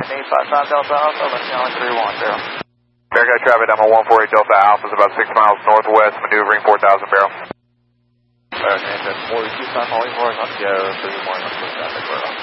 855 Delta Alpha, let's challenge 310. American traffic, I'm on 148 Delta Alpha, is about 6 miles northwest, maneuvering 4,000 barrel. American 42 Sun, holding for us on Joe, 3 more, traffic,